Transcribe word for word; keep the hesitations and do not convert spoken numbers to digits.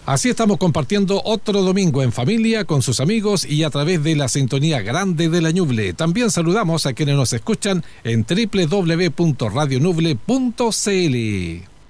Así estamos compartiendo otro domingo en familia, con sus amigos y a través de la sintonía grande de la Ñuble. También saludamos a quienes nos escuchan en doble u doble u doble u punto radio ñuble punto c l.